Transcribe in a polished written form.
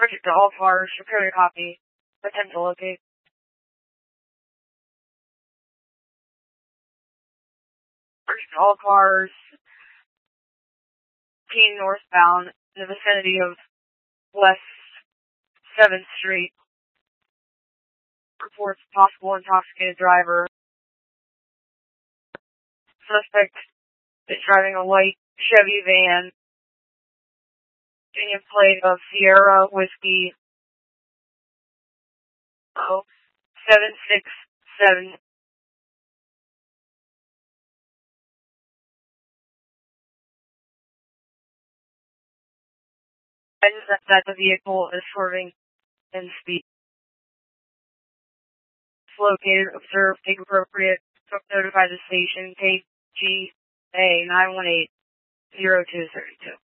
Subject to all cars, prepare your copy. Attempt to locate. Subject to all cars, Keene northbound, in the vicinity of West 7th Street. Reports possible intoxicated driver. Suspect is driving a white Chevy van. Virginia plate of Sierra Whiskey 767. And that the vehicle is swerving in speed. It's located, observe, take appropriate, notify the station, take GA 918-0232.